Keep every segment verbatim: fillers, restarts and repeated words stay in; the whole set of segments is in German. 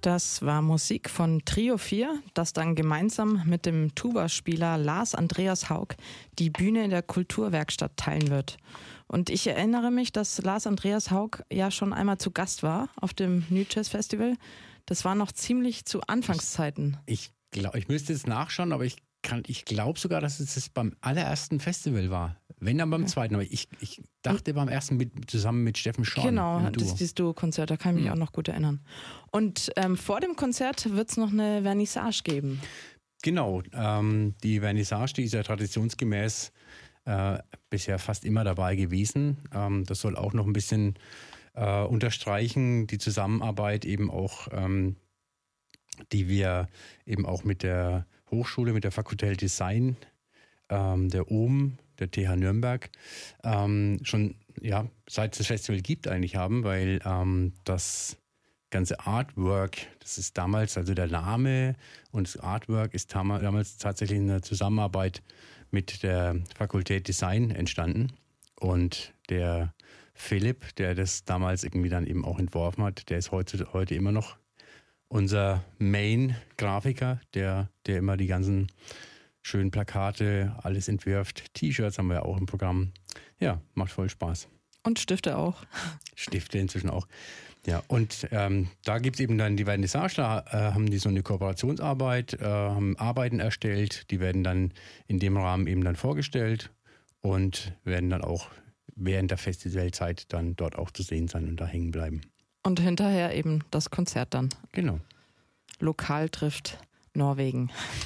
Das war Musik von Trio vier, das dann gemeinsam mit dem Tuba-Spieler Lars Andreas Haug die Bühne in der Kulturwerkstatt teilen wird. Und ich erinnere mich, dass Lars Andreas Haug ja schon einmal zu Gast war auf dem New Jazz Festival. Das war noch ziemlich zu Anfangszeiten. Ich glaube, ich müsste jetzt nachschauen, aber ich kann, ich glaube sogar, dass es das beim allerersten Festival war. Wenn dann beim ja. zweiten, aber ich, ich dachte beim ersten mit, zusammen mit Steffen Schorn. Genau, das ist dieses Duo-Konzert, da kann ich mich mhm. auch noch gut erinnern. Und ähm, vor dem Konzert wird es noch eine Vernissage geben. Genau, ähm, die Vernissage, die ist ja traditionsgemäß äh, bisher fast immer dabei gewesen. Ähm, das soll auch noch ein bisschen äh, unterstreichen, die Zusammenarbeit eben auch, ähm, die wir eben auch mit der Hochschule, mit der Fakultät Design, ähm, der O M, der T H Nürnberg, ähm, schon ja seit es das Festival gibt eigentlich haben, weil ähm, das ganze Artwork, das ist damals, also der Name und das Artwork ist tam- damals tatsächlich in der Zusammenarbeit mit der Fakultät Design entstanden. Und der Philipp, der das damals irgendwie dann eben auch entworfen hat, der ist heute, heute immer noch unser Main-Grafiker, der, der immer die ganzen schönen Plakate, alles entwirft. T-Shirts haben wir ja auch im Programm. Ja, macht voll Spaß. Und Stifte auch. Stifte inzwischen auch. Ja, und ähm, da gibt es eben dann die Vernissage, da äh, haben die so eine Kooperationsarbeit, äh, haben Arbeiten erstellt, die werden dann in dem Rahmen eben dann vorgestellt und werden dann auch während der Festivalzeit dann dort auch zu sehen sein und da hängen bleiben. Und hinterher eben das Konzert dann. Genau. Lokal trifft Norwegen.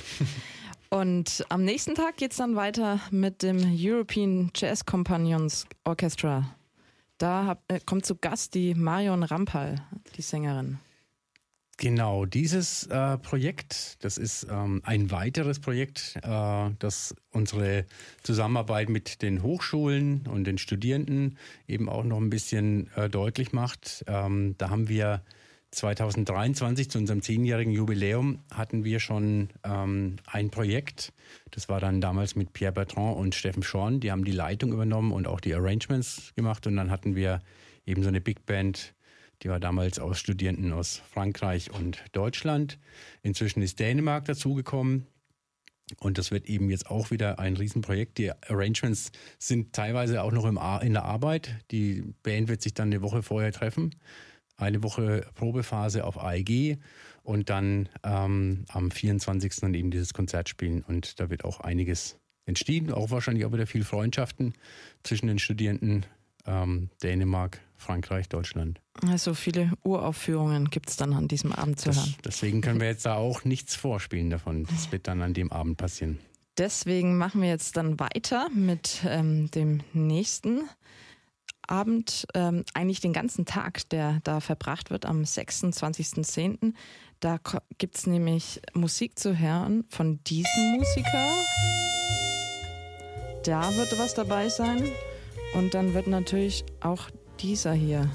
Und am nächsten Tag geht es dann weiter mit dem European Jazz Companions Orchestra. Da hab, äh, kommt zu Gast die Marion Rampal, die Sängerin. Genau, dieses äh, Projekt, das ist ähm, ein weiteres Projekt, äh, das unsere Zusammenarbeit mit den Hochschulen und den Studierenden eben auch noch ein bisschen äh, deutlich macht. Ähm, da haben wir zwanzig dreiundzwanzig zu unserem zehnjährigen Jubiläum hatten wir schon ähm, ein Projekt. Das war dann damals mit Pierre Bertrand und Steffen Schorn. Die haben die Leitung übernommen und auch die Arrangements gemacht. Und dann hatten wir eben so eine Big Band, die war damals aus Studierenden aus Frankreich und Deutschland. Inzwischen ist Dänemark dazugekommen. Und das wird eben jetzt auch wieder ein Riesenprojekt. Die Arrangements sind teilweise auch noch im Ar- in der Arbeit. Die Band wird sich dann eine Woche vorher treffen. Eine Woche Probephase auf A E G und dann ähm, am vierundzwanzigsten dann eben dieses Konzert spielen. Und da wird auch einiges entstehen, auch wahrscheinlich auch wieder viel Freundschaften zwischen den Studierenden ähm, Dänemark, Frankreich, Deutschland. Also viele Uraufführungen gibt es dann an diesem Abend zu das, hören. Deswegen können wir jetzt da auch nichts vorspielen davon. Das wird dann an dem Abend passieren. Deswegen machen wir jetzt dann weiter mit ähm, dem nächsten Abend, ähm, eigentlich den ganzen Tag, der da verbracht wird am sechsundzwanzigsten zehnten Da ko- gibt es nämlich Musik zu hören von diesem Musiker. Da wird was dabei sein. Und dann wird natürlich auch dieser hier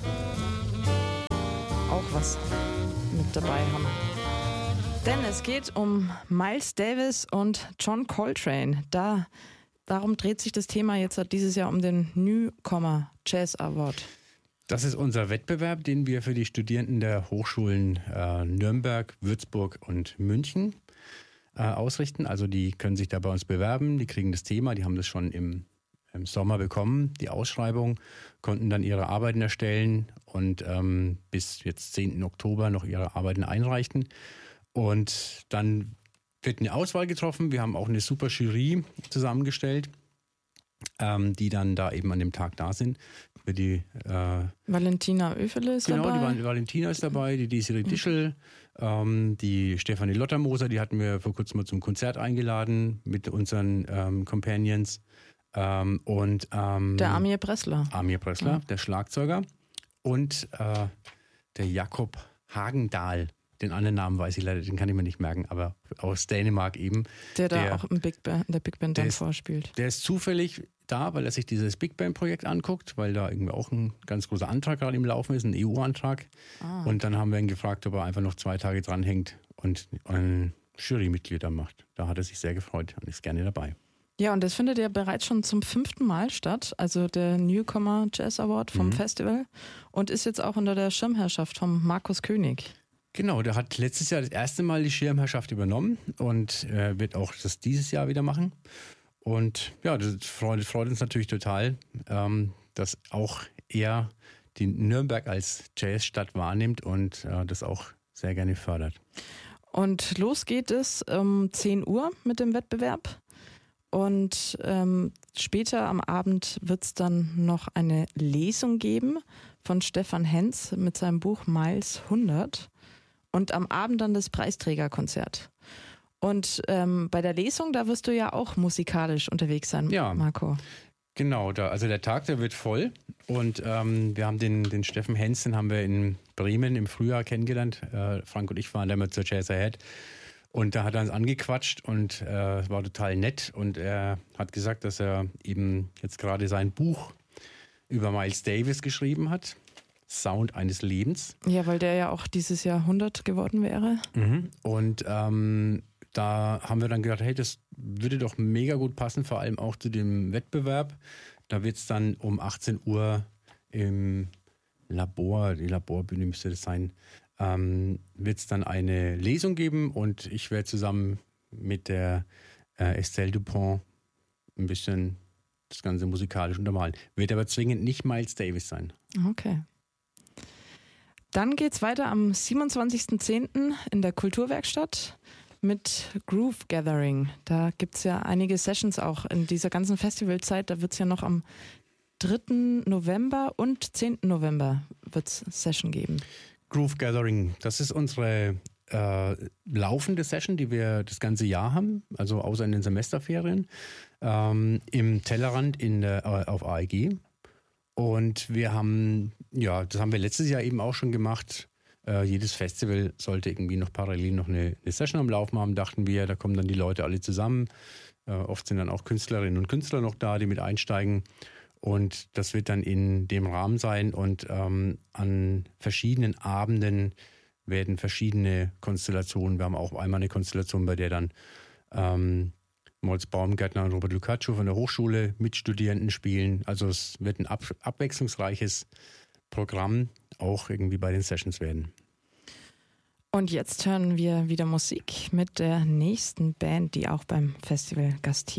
auch was mit dabei haben. Denn es geht um Miles Davis und John Coltrane. Da Darum dreht sich das Thema jetzt dieses Jahr um den Newcomer Jazz Award. Das ist unser Wettbewerb, den wir für die Studierenden der Hochschulen äh, Nürnberg, Würzburg und München äh, ausrichten. Also die können sich da bei uns bewerben, die kriegen das Thema, die haben das schon im, im Sommer bekommen, die Ausschreibung, konnten dann ihre Arbeiten erstellen und ähm, bis jetzt zehnten Oktober noch ihre Arbeiten einreichen. Und dann wird eine Auswahl getroffen. Wir haben auch eine super Jury zusammengestellt, ähm, die dann da eben an dem Tag da sind. Für die, äh, Valentina Oefele ist genau, dabei. Genau, die Valentina ist dabei, die Desiree Dischel, ähm, die Stefanie Lottermoser, die hatten wir vor kurzem mal zum Konzert eingeladen mit unseren ähm, Companions. Ähm, und ähm, der Amir Bressler. Amir Bressler, ja. Der Schlagzeuger. Und äh, der Jakob Hagendahl. Den anderen Namen weiß ich leider, den kann ich mir nicht merken, aber aus Dänemark eben. Der da der, auch im Big Band, in der Big Band dann ist, vorspielt. Der ist zufällig da, weil er sich dieses Big Band-Projekt anguckt, weil da irgendwie auch ein ganz großer Antrag gerade im Laufen ist, ein E U-Antrag. Ah. Und dann haben wir ihn gefragt, ob er einfach noch zwei Tage dranhängt und ein Jurymitglied macht. Da hat er sich sehr gefreut und ist gerne dabei. Ja, und das findet ja bereits schon zum fünften Mal statt, also der Newcomer Jazz Award vom mhm. Festival und ist jetzt auch unter der Schirmherrschaft von Markus König. Genau, der hat letztes Jahr das erste Mal die Schirmherrschaft übernommen und äh, wird auch das dieses Jahr wieder machen. Und ja, das freut, freut uns natürlich total, ähm, dass auch er die Nürnberg als Jazzstadt wahrnimmt und äh, das auch sehr gerne fördert. Und los geht es um zehn Uhr mit dem Wettbewerb. Und ähm, später am Abend wird es dann noch eine Lesung geben von Stefan Henz mit seinem Buch Miles hundert. Und am Abend dann das Preisträgerkonzert. Und ähm, bei der Lesung, da wirst du ja auch musikalisch unterwegs sein, ja, Marco. Genau, da, also der Tag, der wird voll. Und ähm, wir haben den, den Steffen Henz, den haben wir in Bremen im Frühjahr kennengelernt. Äh, Frank und ich waren damals zur Jazz Ahead. Und da hat er uns angequatscht und äh, es war total nett. Und er hat gesagt, dass er eben jetzt gerade sein Buch über Miles Davis geschrieben hat. Sound eines Lebens. Ja, weil der ja auch dieses Jahr hundert geworden wäre. Mhm. Und ähm, da haben wir dann gedacht, hey, das würde doch mega gut passen, vor allem auch zu dem Wettbewerb. Da wird es dann um achtzehn Uhr im Labor, die Laborbühne müsste das sein, ähm, wird es dann eine Lesung geben und ich werde zusammen mit der äh, Estelle Dupont ein bisschen das Ganze musikalisch untermalen. Wird aber zwingend nicht Miles Davis sein. Okay. Dann geht's weiter am siebenundzwanzigsten zehnten in der Kulturwerkstatt mit Groove Gathering. Da gibt's ja einige Sessions auch in dieser ganzen Festivalzeit. Da wird's ja noch am dritten November und zehnten November wird's Session geben. Groove Gathering, das ist unsere äh, laufende Session, die wir das ganze Jahr haben, also außer in den Semesterferien, ähm, im Tellerrand in der, äh, auf A E G. Und wir haben, ja, das haben wir letztes Jahr eben auch schon gemacht. Äh, jedes Festival sollte irgendwie noch parallel noch eine, eine Session am Laufen haben, dachten wir. Da kommen dann die Leute alle zusammen. Äh, oft sind dann auch Künstlerinnen und Künstler noch da, die mit einsteigen. Und das wird dann in dem Rahmen sein. Und ähm, an verschiedenen Abenden werden verschiedene Konstellationen. Wir haben auch einmal eine Konstellation, bei der dann ähm, Moltz Baumgärtner und Robert Lucaccio von der Hochschule mit Studierenden spielen. Also es wird ein ab- abwechslungsreiches Programm auch irgendwie bei den Sessions werden. Und jetzt hören wir wieder Musik mit der nächsten Band, die auch beim Festival gastiert.